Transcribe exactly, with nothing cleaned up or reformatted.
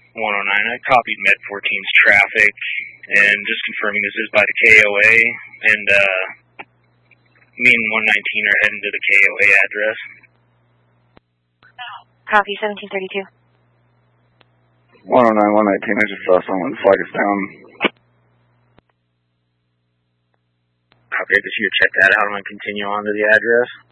one oh nine, I copied Med fourteen's traffic, and just confirming this is by the K O A, and uh, me and one nineteen are heading to the K O A address. Copy, seventeen thirty-two. one oh nine, one nineteen, I just saw someone flag us down. Okay, just here, check that out. I'm going to continue on to the address.